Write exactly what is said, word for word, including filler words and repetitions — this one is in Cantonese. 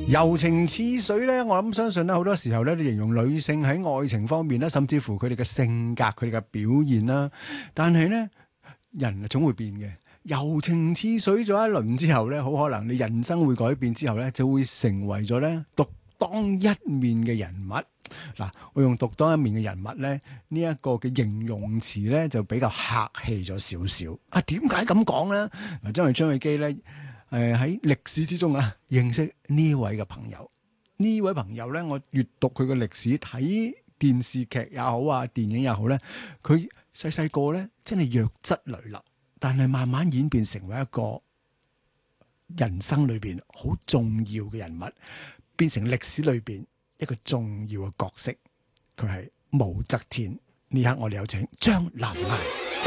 柔情似水咧，我諗相信咧，好多時候咧，你形容女性喺愛情方面咧，甚至乎佢哋嘅性格、佢哋嘅表現啦。但係咧，人總會變嘅。柔情似水咗一輪之後咧，好可能你人生會改變之後咧，就會成為咗咧獨當一面嘅人物。嗱，我用獨當一面嘅人物咧，呢、這、一個嘅形容詞咧，就比較客氣咗少少。啊，點解咁講咧？嗱，因為張偉基咧。誒喺歷史之中啊，認識呢位嘅朋友，呢位朋友咧，我閱讀佢嘅歷史，睇電視劇也好啊，電影也好咧，佢細細個咧真係弱質雷流，但係慢慢演變成為一個人生裏邊好重要嘅人物，變成歷史裏邊一個重要嘅角色。佢係武則天。呢刻我哋有請張南崖。